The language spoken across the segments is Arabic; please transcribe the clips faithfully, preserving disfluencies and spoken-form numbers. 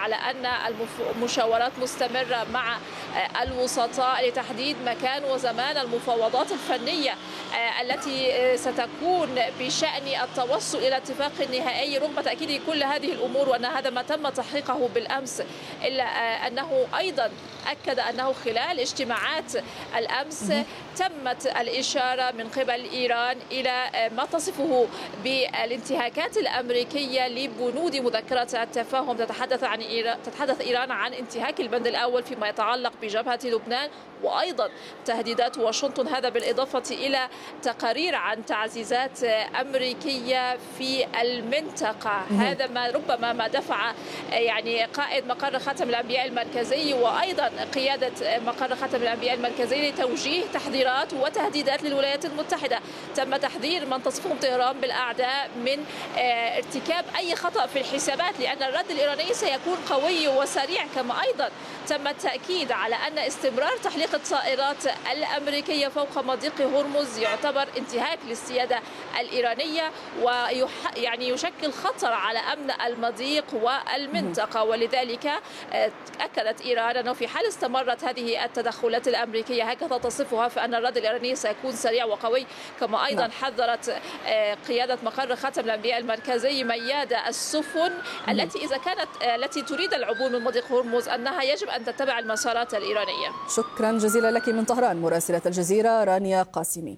على أن المشاورات مستمرة مع الوسطاء لتحديد مكان وزمان المفاوضات الفنية التي ستكون بشأن التوصل إلى اتفاق نهائي، رغم تأكيد كل هذه الأمور وأن هذا ما تم تحقيقه بالأمس، إلا أنه أيضا أكد أنه خلال اجتماعات الأمس تمت الإشارة من قبل إيران إلى ما تصفه بالانتهاكات الأمريكية لبنود مذكرة التفاهم. تتحدث عن إيران تتحدث إيران عن انتهاك البند الأول فيما يتعلق بجبهة لبنان، وأيضا تهديدات واشنطن، هذا بالإضافة إلى تقارير عن تعزيزات أمريكية في المنطقة. هذا ما ربما ما دفع يعني قائد مقر ختم الأنبياء المركزي وأيضا قيادة مقر ختم الأنبياء المركزي لتوجيه تحذيرات وتهديدات للولايات المتحدة. تم تحذير من تصفهم طهران بالأعداء من ارتكاب أي خطأ في الحسابات، لأن الرد الإيراني سيكون قوي وسريع. كما أيضا تم التأكيد على أن استمرار تحليق الطائرات الأمريكية فوق مضيق هرمز يعتبر انتهاك للسيادة الإيرانية ويعني يشكل خطر على أمن المضيق والمنطقة. ولذلك أكدت إيران أنه في حال استمرت هذه التدخلات الأمريكية هكذا تصفها فأن الرد الإيراني سيكون سريع وقوي. كما أيضا حذرت قيادة مقر ختم الأنبياء المركزي ميادة السفن التي إذا كانت التي تريد العبور من مضيق هرمز أنها يجب أن تتبع المسارات الإيرانية. شكرا جزيلا لك من طهران مراسلة الجزيرة رانيا قاسمي.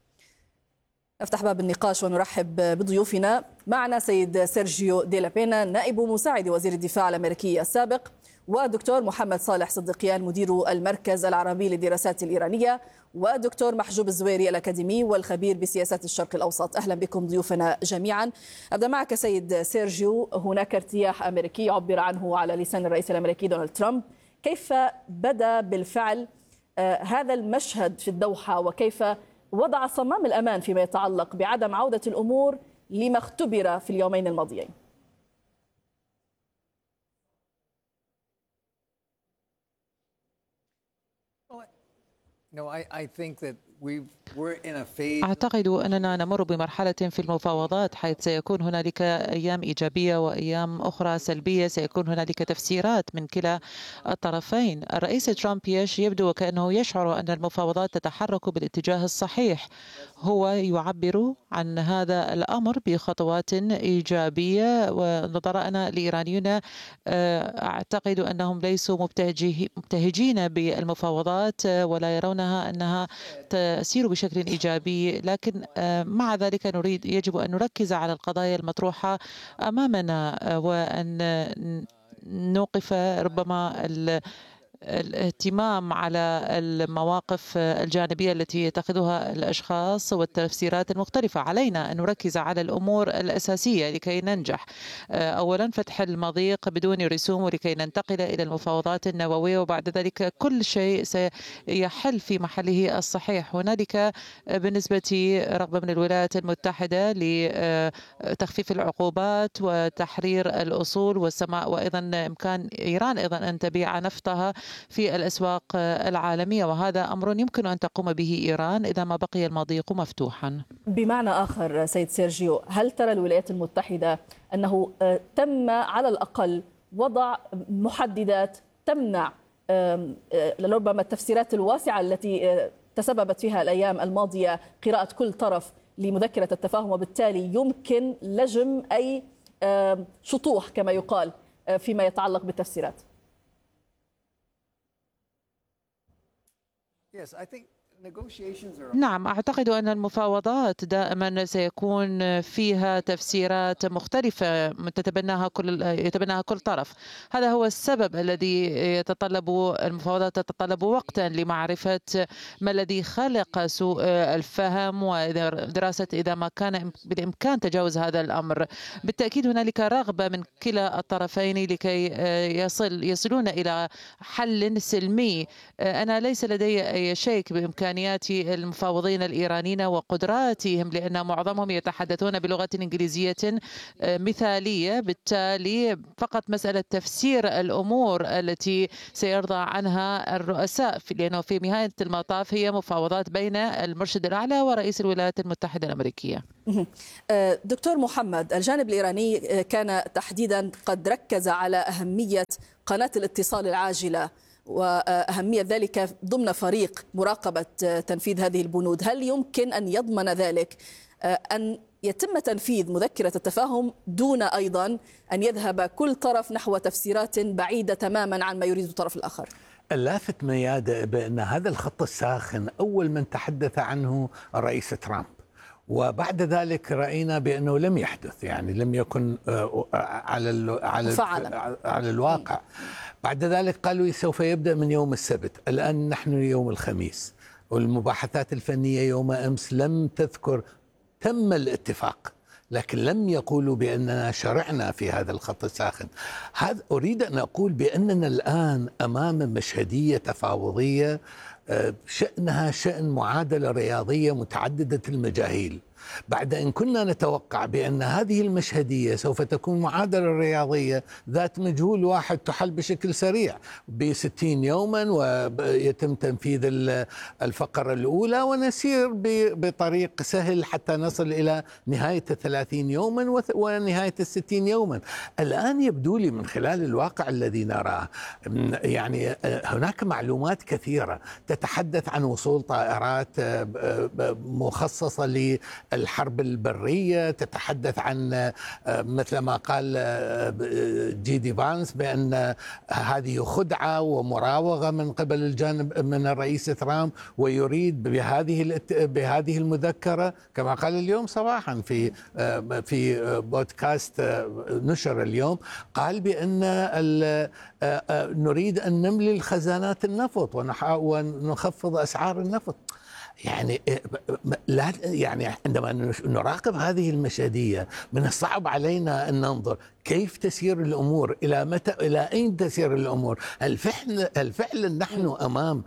نفتح باب النقاش ونرحب بضيوفنا. معنا سيد سيرجيو ديلا بينا نائب مساعد وزير الدفاع الأمريكي السابق، ودكتور محمد صالح صدقيان مدير المركز العربي للدراسات الإيرانية، ودكتور محجوب الزويري الأكاديمي والخبير بسياسات الشرق الأوسط. أهلا بكم ضيوفنا جميعا. أبدأ معك سيد سيرجيو. هناك ارتياح أمريكي عبر عنه على لسان الرئيس الأمريكي دونالد ترامب. كيف بدأ بالفعل هذا المشهد في الدوحة، وكيف وضع صمام الأمان فيما يتعلق بعدم عودة الأمور لما اختبر في اليومين الماضيين؟ أعتقد أننا نمر بمرحلة في المفاوضات حيث سيكون هنالك أيام إيجابية وأيام أخرى سلبية، سيكون هنالك تفسيرات من كلا الطرفين. الرئيس ترامب يبدو وكأنه يشعر أن المفاوضات تتحرك بالاتجاه الصحيح، هو يعبر عن هذا الأمر بخطوات إيجابية، ونظراءنا الإيرانيون أعتقد أنهم ليسوا مبتهجين بالمفاوضات ولا يرونها أنها تسير بشكل إيجابي، لكن مع ذلك نريد يجب أن نركز على القضايا المطروحة أمامنا وأن نوقف ربما الاهتمام على المواقف الجانبية التي يتخذها الأشخاص والتفسيرات المختلفة. علينا أن نركز على الأمور الأساسية لكي ننجح. أولا فتح المضيق بدون رسوم ولكي ننتقل إلى المفاوضات النووية، وبعد ذلك كل شيء سيحل في محله الصحيح. هنالك بالنسبة رغبة من الولايات المتحدة لتخفيف العقوبات وتحرير الأصول والسماء، وأيضا إمكان إيران أيضا أن تبيع نفطها في الأسواق العالمية، وهذا أمر يمكن أن تقوم به إيران إذا ما بقي المضيق مفتوحا. بمعنى آخر سيد سيرجيو، هل ترى الولايات المتحدة أنه تم على الأقل وضع محددات تمنع ربما التفسيرات الواسعة التي تسببت فيها الأيام الماضية قراءة كل طرف لمذكرة التفاهم، وبالتالي يمكن لجم أي شطوح كما يقال فيما يتعلق بالتفسيرات؟ نعم، أعتقد أن المفاوضات دائما سيكون فيها تفسيرات مختلفة تتبناها كل يتبناها كل طرف. هذا هو السبب الذي يتطلب المفاوضات تتطلب وقتا لمعرفة ما الذي خلق سوء الفهم ودراسة إذا ما كان بالإمكان تجاوز هذا الأمر. بالتأكيد هنالك رغبة من كلا الطرفين لكي يصل يصلون إلى حل سلمي. أنا ليس لدي أي شيء بإمكان إمكانيات المفاوضين الإيرانيين وقدراتهم، لأن معظمهم يتحدثون بلغة إنجليزية مثالية. بالتالي فقط مسألة تفسير الأمور التي سيرضى عنها الرؤساء، لأنه في نهاية المطاف هي مفاوضات بين المرشد الأعلى ورئيس الولايات المتحدة الأمريكية. دكتور محمد، الجانب الإيراني كان تحديدا قد ركز على أهمية قناة الاتصال العاجلة وأهمية ذلك ضمن فريق مراقبة تنفيذ هذه البنود. هل يمكن أن يضمن ذلك أن يتم تنفيذ مذكرة التفاهم دون أيضا أن يذهب كل طرف نحو تفسيرات بعيدة تماما عن ما يريد الطرف الآخر؟ اللافت ميادة بأن هذا الخط الساخن أول من تحدث عنه الرئيس ترامب، وبعد ذلك رأينا بأنه لم يحدث، يعني لم يكن على على على الواقع. بعد ذلك قالوا سوف يبدأ من يوم السبت، الآن نحن يوم الخميس، والمباحثات الفنية يوم أمس لم تذكر تم الاتفاق، لكن لم يقولوا بأننا شرعنا في هذا الخط الساخن. هذا أريد أن أقول بأننا الآن أمام مشهدية تفاوضية شأنها شأن معادلة رياضية متعددة المجاهيل، بعد أن كنا نتوقع بأن هذه المشهدية سوف تكون معادلة رياضية ذات مجهول واحد تحل بشكل سريع بستين يوما ويتم تنفيذ الفقرة الأولى ونسير بطريق سهل حتى نصل إلى نهاية الثلاثين يوما ونهاية الستين يوما. الآن يبدو لي من خلال الواقع الذي نراه يعني هناك معلومات كثيرة تتحدث عن وصول طائرات مخصصة ل الحرب البرية، تتحدث عن مثل ما قال جي دي فانس بأن هذه خدعة ومراوغة من قبل الجانب من الرئيس ترامب، ويريد بهذه بهذه المذكرة كما قال اليوم صباحا في في بودكاست نشر اليوم، قال بأن نريد أن نملي الخزانات النفط ونخفض أسعار النفط. يعني لا يعني عندما نراقب هذه المشهدية من الصعب علينا أن ننظر كيف تسير الأمور، إلى متى، إلى أين تسير الأمور. الفعل الفعل نحن أمام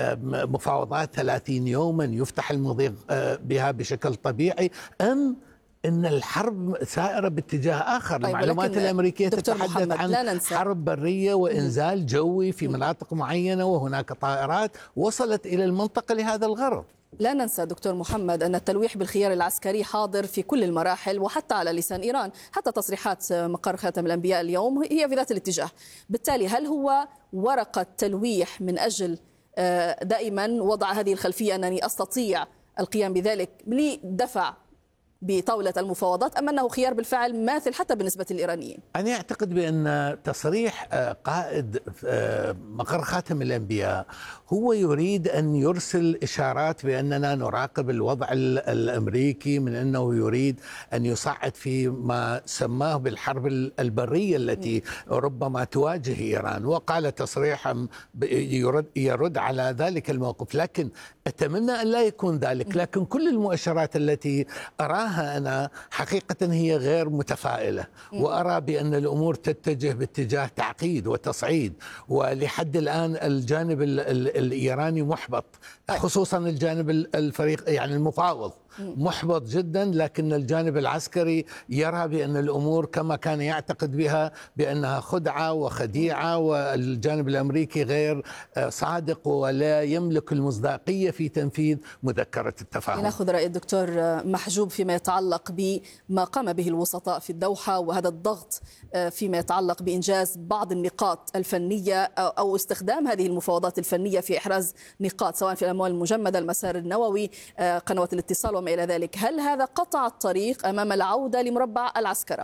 مفاوضات ثلاثين يوما يفتح المضيق بها بشكل طبيعي، أم إن الحرب سائرة باتجاه آخر؟ طيب، المعلومات الأمريكية تتحدث عن حرب برية وإنزال جوي في مناطق معينة، وهناك طائرات وصلت إلى المنطقة لهذا الغرض. لا ننسى دكتور محمد أن التلويح بالخيار العسكري حاضر في كل المراحل وحتى على لسان إيران، حتى تصريحات مقر خاتم الأنبياء اليوم هي في ذات الاتجاه. بالتالي هل هو ورقة تلويح من أجل دائما وضع هذه الخلفية أنني أستطيع القيام بذلك لدفع بطاولة المفاوضات، أم أنه خيار بالفعل ماثل حتى بالنسبة للإيرانيين؟ أنا أعتقد بأن تصريح قائد مقر خاتم الأنبياء هو يريد أن يرسل إشارات بأننا نراقب الوضع الأمريكي، من أنه يريد أن يصعد في ما سماه بالحرب البرية التي ربما تواجه إيران، وقال تصريحا يرد, يرد على ذلك الموقف. لكن أتمنى أن لا يكون ذلك، لكن كل المؤشرات التي أراها أنا حقيقة هي غير متفائلة، وأرى بأن الأمور تتجه باتجاه تعقيد وتصعيد، ولحد الآن الجانب الإيراني محبط، خصوصا الجانب الفريق يعني المفاوض محبط جدا، لكن الجانب العسكري يرى بأن الأمور كما كان يعتقد بها بأنها خدعة وخديعة، والجانب الأمريكي غير صادق ولا يملك المصداقية في تنفيذ مذكرة التفاهم. نأخذ رأي الدكتور محجوب فيما يتعلق بما قام به الوسطاء في الدوحة وهذا الضغط فيما يتعلق بإنجاز بعض النقاط الفنية أو استخدام هذه المفاوضات الفنية في إحراز نقاط سواء في الأموال المجمدة، المسار النووي، قنوات الاتصال وما إلى ذلك. هل هذا قطع الطريق أمام العودة لمربع العسكرة؟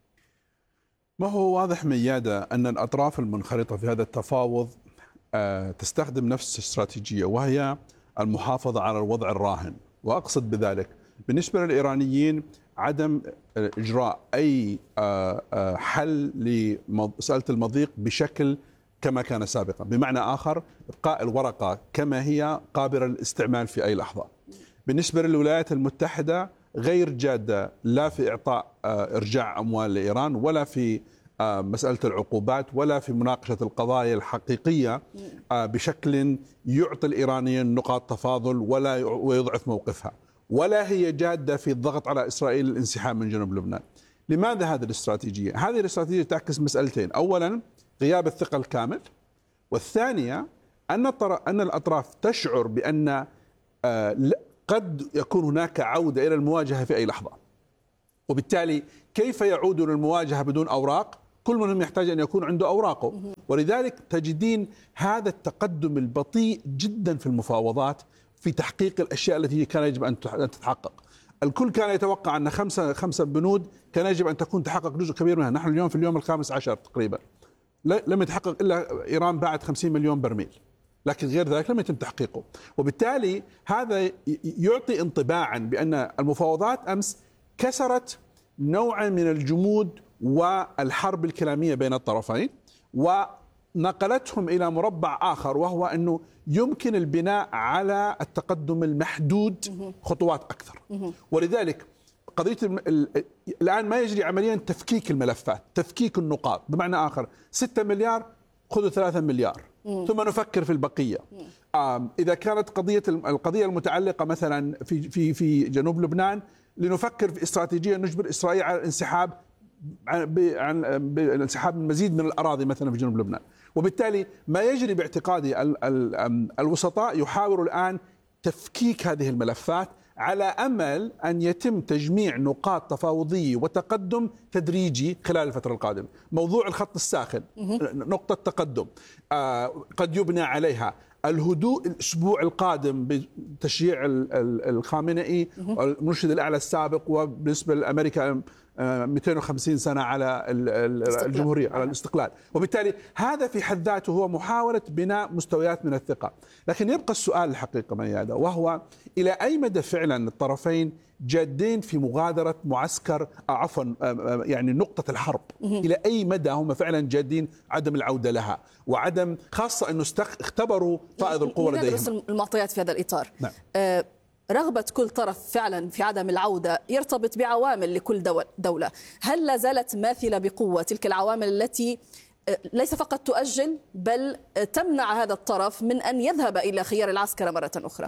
ما هو واضح ميادة أن الأطراف المنخرطة في هذا التفاوض تستخدم نفس الاستراتيجية، وهي المحافظة على الوضع الراهن. وأقصد بذلك بالنسبة للإيرانيين عدم إجراء أي حل لمسألة المضيق بشكل كما كان سابقا، بمعنى آخر إبقاء الورقة كما هي قابلة للاستعمال في أي لحظة. بالنسبة للولايات المتحدة غير جادة لا في إعطاء إرجاع أموال لإيران ولا في مسألة العقوبات ولا في مناقشة القضايا الحقيقية بشكل يعطي الإيرانيين نقاط تفاضل ولا ويضعف موقفها، ولا هي جادة في الضغط على إسرائيل للانسحاب من جنوب لبنان. لماذا هذه الاستراتيجية؟ هذه الاستراتيجية تعكس مسألتين: أولا غياب الثقة الكامل، والثانية أن أن الأطراف تشعر بأن قد يكون هناك عودة إلى المواجهة في أي لحظة، وبالتالي كيف يعودون للمواجهة بدون أوراق؟ كل منهم يحتاج أن يكون عنده أوراقه، ولذلك تجدين هذا التقدم البطيء جدا في المفاوضات في تحقيق الأشياء التي كان يجب أن تتحقق. الكل كان يتوقع أن خمسة خمسة بنود كان يجب أن تكون تحقق جزء كبير منها. نحن اليوم في اليوم الخامس عشر تقريبا لم يتحقق إلا إيران بعد خمسين مليون برميل، لكن غير ذلك لم يتم تحقيقه. وبالتالي هذا يعطي انطباعا بأن المفاوضات أمس كسرت نوعا من الجمود والحرب الكلامية بين الطرفين، ونقلتهم إلى مربع آخر، وهو أنه يمكن البناء على التقدم المحدود خطوات أكثر. ولذلك قضية الآن ما يجري عمليا تفكيك الملفات، تفكيك النقاط، بمعنى آخر ستة مليار خذوا ثلاثة مليار ثم نفكر في البقية. إذا كانت قضية القضية المتعلقة مثلا في في في جنوب لبنان، لنفكر في استراتيجية نجبر إسرائيل على الانسحاب عن الانسحاب من مزيد من الأراضي مثلا في جنوب لبنان. وبالتالي ما يجري باعتقادي الوسطاء يحاولوا الآن تفكيك هذه الملفات على أمل أن يتم تجميع نقاط تفاوضية وتقدم تدريجي خلال الفترة القادمة. موضوع الخط الساخن نقطة تقدم قد يبنى عليها الهدوء الأسبوع القادم بتشييع الخامنئي المرشد الأعلى السابق، وبالنسبة لأمريكا مئتين وخمسين سنة على الجمهورية على الاستقلال. وبالتالي هذا في حد ذاته هو محاولة بناء مستويات من الثقة. لكن يبقى السؤال الحقيقة ميادة، وهو إلى أي مدى فعلا الطرفين جادين في مغادرة معسكر عفوا يعني نقطة الحرب؟ إلى أي مدى هم فعلا جادين عدم العودة لها، وعدم خاصة أنه اختبروا فائض القوة لديهم. المعطيات في هذا الإطار. نعم. أه رغبة كل طرف فعلا في عدم العودة يرتبط بعوامل لكل دولة. هل لا زالت ماثلة بقوة تلك العوامل التي ليس فقط تؤجل بل تمنع هذا الطرف من أن يذهب إلى خيار العسكرة مرة أخرى؟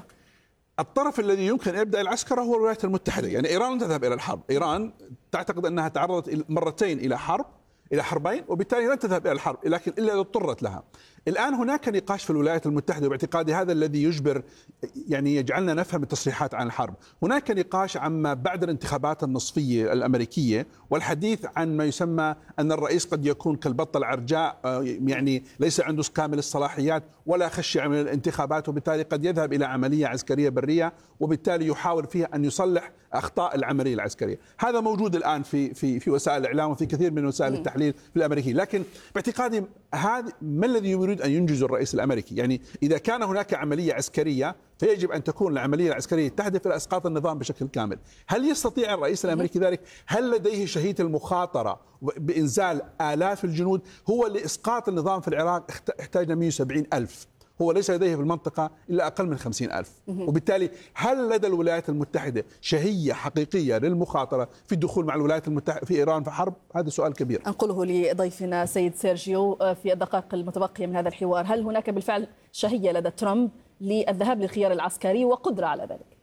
الطرف الذي يمكن أن يبدأ العسكرة هو الولايات المتحدة. يعني إيران تذهب إلى الحرب، إيران تعتقد أنها تعرضت مرتين إلى حرب إلى حربين، وبالتالي لن تذهب إلى الحرب لكن إلا إذا اضطرت لها. الآن هناك نقاش في الولايات المتحدة، باعتقادي هذا الذي يجبر يعني يجعلنا نفهم التصريحات عن الحرب. هناك نقاش عما بعد الانتخابات النصفية الأمريكية، والحديث عن ما يسمى أن الرئيس قد يكون كالبطة العرجاء، يعني ليس عنده كامل الصلاحيات ولا خشية من الانتخابات، وبالتالي قد يذهب إلى عملية عسكرية برية، وبالتالي يحاول فيها أن يصلح أخطاء العملية العسكرية. هذا موجود الآن في في في وسائل الإعلام وفي كثير من وسائل التحليل في الأمريكي. لكن باعتقادي هذا ما الذي يريد أن ينجزه الرئيس الأمريكي؟ يعني إذا كان هناك عملية عسكرية فيجب أن تكون العملية العسكرية تهدف إلى إسقاط النظام بشكل كامل. هل يستطيع الرئيس الأمريكي ذلك؟ هل لديه شهية المخاطرة بإنزال آلاف الجنود؟ هو لإسقاط النظام في العراق احتاج مئة وسبعين ألف، هو ليس لديه في المنطقة إلا أقل من خمسين ألف. وبالتالي هل لدى الولايات المتحدة شهية حقيقية للمخاطرة في الدخول مع الولايات المتحدة في إيران في حرب؟ هذا سؤال كبير. أنقله لضيفنا سيد سيرجيو في الدقائق المتبقية من هذا الحوار. هل هناك بالفعل شهية لدى ترامب للذهاب للخيار العسكري وقدرة على ذلك؟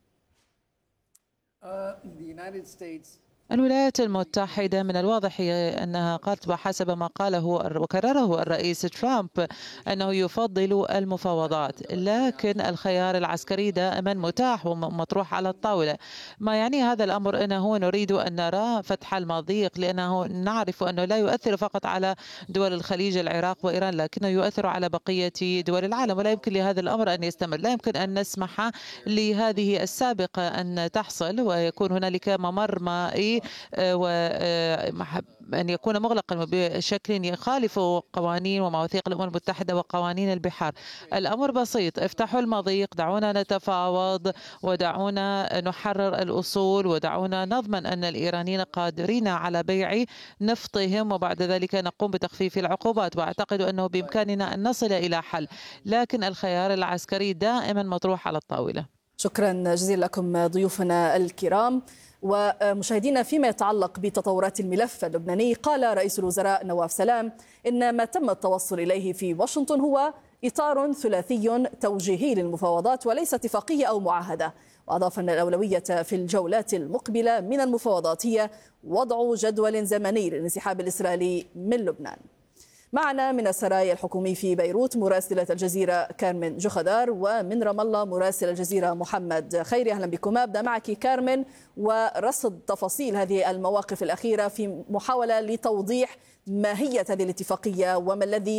الولايات المتحدة من الواضح أنها قالت وحسب ما قاله وكرره الرئيس ترامب أنه يفضل المفاوضات، لكن الخيار العسكري دائما متاح ومطروح على الطاولة. ما يعني هذا الأمر أنه نريد أن نرى فتح المضيق، لأنه نعرف أنه لا يؤثر فقط على دول الخليج العراق وإيران، لكنه يؤثر على بقية دول العالم، ولا يمكن لهذا الأمر أن يستمر. لا يمكن أن نسمح لهذه السابقة أن تحصل ويكون هنالك ممر مائي وأن يكون مغلقا بشكل يخالف قوانين ومواثيق الأمم المتحدة وقوانين البحار. الأمر بسيط، افتحوا المضيق، دعونا نتفاوض ودعونا نحرر الأصول ودعونا نضمن أن الإيرانيين قادرين على بيع نفطهم، وبعد ذلك نقوم بتخفيف العقوبات. وأعتقد أنه بإمكاننا أن نصل إلى حل، لكن الخيار العسكري دائما مطروح على الطاولة. شكرا جزيلا لكم ضيوفنا الكرام. ومشاهدينا، فيما يتعلق بتطورات الملف اللبناني، قال رئيس الوزراء نواف سلام إن ما تم التوصل إليه في واشنطن هو إطار ثلاثي توجيهي للمفاوضات وليس اتفاقية أو معاهدة. وأضاف أن الأولوية في الجولات المقبلة من المفاوضات هي وضع جدول زمني للانسحاب الإسرائيلي من لبنان. معنا من السراي الحكومي في بيروت مراسلة الجزيرة كارمن جخدار، ومن رام الله مراسل الجزيرة محمد خيري. أهلا بكم. أبدأ معك كارمن ورصد تفاصيل هذه المواقف الأخيرة في محاولة لتوضيح ماهية هذه الاتفاقية وما الذي